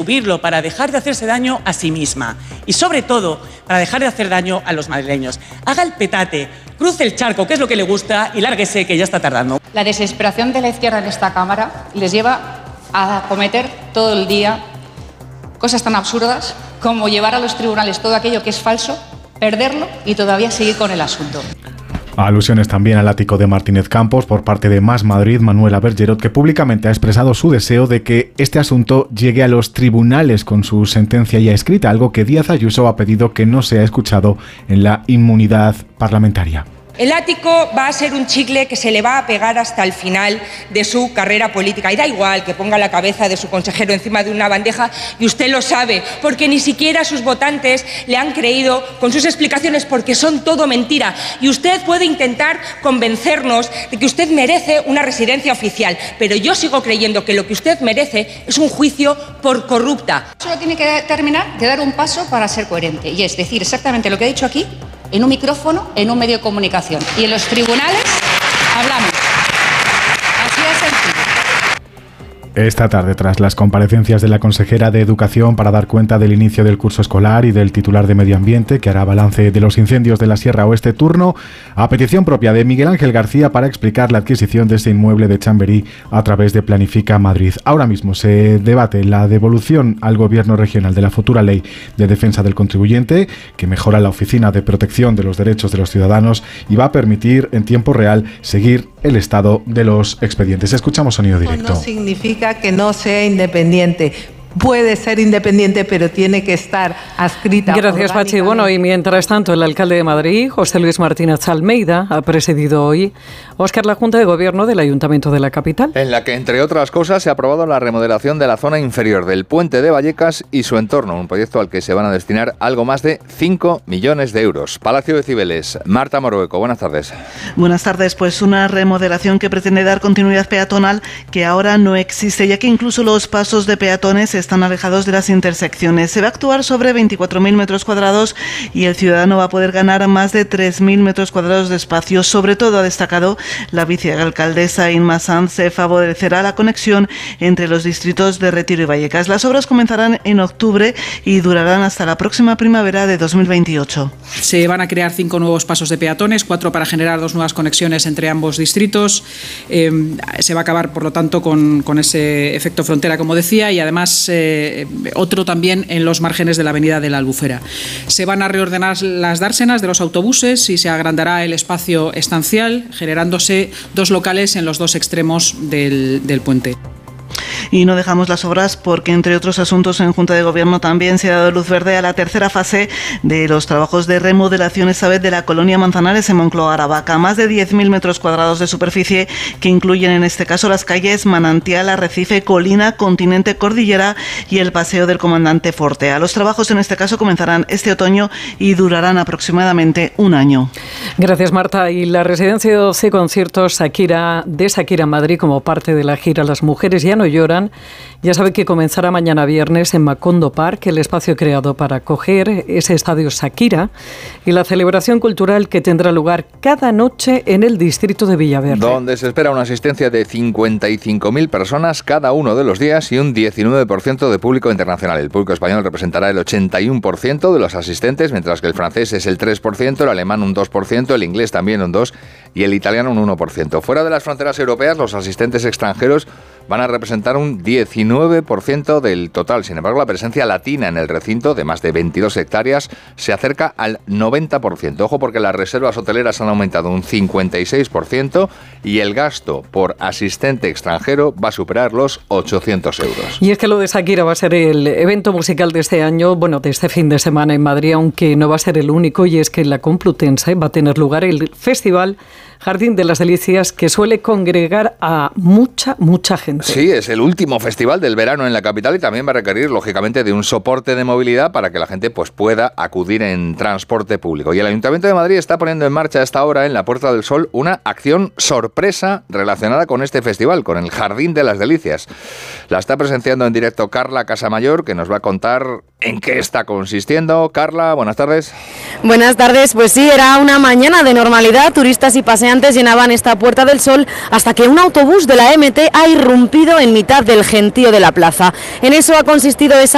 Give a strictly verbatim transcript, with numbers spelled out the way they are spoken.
subirlo para dejar de hacerse daño a sí misma y, sobre todo, para dejar de hacer daño a los madrileños. Haga el petate, cruce el charco, que es lo que le gusta, y lárguese, que ya está tardando. La desesperación de la izquierda en esta Cámara les lleva a cometer todo el día cosas tan absurdas como llevar a los tribunales todo aquello que es falso, perderlo y todavía seguir con el asunto. Alusiones también al ático de Martínez Campos por parte de Más Madrid, Manuela Bergerot, que públicamente ha expresado su deseo de que este asunto llegue a los tribunales con su sentencia ya escrita, algo que Díaz Ayuso ha pedido que no sea escuchado en la inmunidad parlamentaria. El ático va a ser un chicle que se le va a pegar hasta el final de su carrera política. Y da igual que ponga la cabeza de su consejero encima de una bandeja, y usted lo sabe, porque ni siquiera sus votantes le han creído con sus explicaciones, porque son todo mentira. Y usted puede intentar convencernos de que usted merece una residencia oficial, pero yo sigo creyendo que lo que usted merece es un juicio por corrupta. Solo tiene que terminar de dar un paso para ser coherente, y es decir exactamente lo que ha dicho aquí, en un micrófono, en un medio de comunicación. Y en los tribunales hablamos. Así de sencillo. Esta tarde, tras las comparecencias de la consejera de Educación para dar cuenta del inicio del curso escolar y del titular de Medio Ambiente, que hará balance de los incendios de la Sierra Oeste, turno a petición propia de Miguel Ángel García para explicar la adquisición de ese inmueble de Chamberí a través de Planifica Madrid. Ahora mismo se debate la devolución al Gobierno regional de la futura Ley de Defensa del Contribuyente, que mejora la Oficina de Protección de los Derechos de los Ciudadanos y va a permitir en tiempo real seguir el estado de los expedientes. Escuchamos sonido directo. No significa que no sea independiente. Puede ser independiente, pero tiene que estar adscrita. Gracias, Pachi. Bueno, y mientras tanto, el alcalde de Madrid, José Luis Martínez Almeida, ha presidido hoy, Óscar, la Junta de Gobierno del Ayuntamiento de la capital, en la que, entre otras cosas, se ha aprobado la remodelación de la zona inferior del puente de Vallecas y su entorno, un proyecto al que se van a destinar algo más de cinco millones de euros. Palacio de Cibeles, Marta Morueco, buenas tardes. Buenas tardes, pues una remodelación que pretende dar continuidad peatonal que ahora no existe, ya que incluso los pasos de peatones están alejados de las intersecciones. Se va a actuar sobre veinticuatro mil metros cuadrados y el ciudadano va a poder ganar más de tres mil metros cuadrados de espacio. Sobre todo, ha destacado la vicealcaldesa Inma Sanz, se favorecerá la conexión entre los distritos de Retiro y Vallecas. Las obras comenzarán en octubre y durarán hasta la próxima primavera de dos mil veintiocho. Se van a crear cinco nuevos pasos de peatones, cuatro para generar dos nuevas conexiones entre ambos distritos. Eh, se va a acabar, por lo tanto, con, con ese efecto frontera, como decía, y además eh, otro también en los márgenes de la avenida de la Albufera. Se van a reordenar las dársenas de los autobuses y se agrandará el espacio estancial, generándose dos locales en los dos extremos del, del puente. Y no dejamos las obras porque, entre otros asuntos, en Junta de Gobierno también se ha dado luz verde a la tercera fase de los trabajos de remodelación, esta vez de la colonia Manzanares en Moncloa, Aravaca. Más de diez mil metros cuadrados de superficie que incluyen en este caso las calles Manantial, Arrecife, Colina, Continente, Cordillera y el Paseo del Comandante Fortea. Los trabajos en este caso comenzarán este otoño y durarán aproximadamente un año. Gracias, Marta. Y la residencia de doce conciertos Shakira, de Shakira Madrid, como parte de la gira Las Mujeres Ya No Lloran, ya sabe que comenzará mañana viernes en Macondo Park, el espacio creado para acoger ese estadio Shakira, y la celebración cultural que tendrá lugar cada noche en el distrito de Villaverde, donde se espera una asistencia de cincuenta y cinco mil personas cada uno de los días y un diecinueve por ciento de público internacional. El público español representará el ochenta y uno por ciento de los asistentes, mientras que el francés es el tres por ciento, el alemán un dos por ciento, el inglés también un dos por ciento y el italiano un uno por ciento. Fuera de las fronteras europeas, los asistentes extranjeros van a representar un diecinueve por ciento del total. Sin embargo, la presencia latina en el recinto, de más de veintidós hectáreas, se acerca al noventa por ciento. Ojo, porque las reservas hoteleras han aumentado un cincuenta y seis por ciento y el gasto por asistente extranjero va a superar los ochocientos euros. Y es que lo de Shakira va a ser el evento musical de este año, bueno, de este fin de semana en Madrid, aunque no va a ser el único, y es que en la Complutense va a tener lugar el festival Jardín de las Delicias, que suele congregar a mucha, mucha gente. Sí, es el último festival del verano en la capital y también va a requerir, lógicamente, de un soporte de movilidad para que la gente pues, pueda acudir en transporte público. Y el Ayuntamiento de Madrid está poniendo en marcha a esta hora en la Puerta del Sol una acción sorpresa relacionada con este festival, con el Jardín de las Delicias. La está presenciando en directo Carla Casamayor, que nos va a contar en qué está consistiendo. Carla, buenas tardes. Buenas tardes, pues sí, era una mañana de normalidad. Turistas y paseantes llenaban esta Puerta del Sol hasta que un autobús de la M T ha irrumpido en mitad del gentío de la plaza. En eso ha consistido esa